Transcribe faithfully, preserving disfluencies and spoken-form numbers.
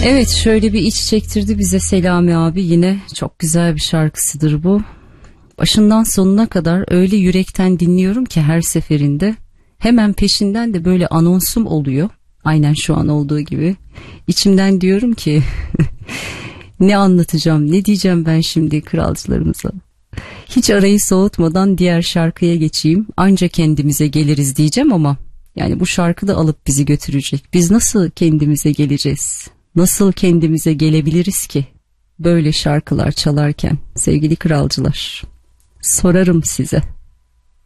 Evet, şöyle bir iç çektirdi bize Selami abi, yine çok güzel bir şarkısıdır bu. Başından sonuna kadar öyle yürekten dinliyorum ki her seferinde. Hemen peşinden de böyle anonsum oluyor. Aynen şu an olduğu gibi. İçimden diyorum ki ne anlatacağım, ne diyeceğim ben şimdi kralcılarımıza. Hiç arayı soğutmadan diğer şarkıya geçeyim. Anca kendimize geliriz diyeceğim ama yani bu şarkı da alıp bizi götürecek. Biz nasıl kendimize geleceğiz? Nasıl kendimize gelebiliriz ki böyle şarkılar çalarken sevgili kralcılar? Sorarım size.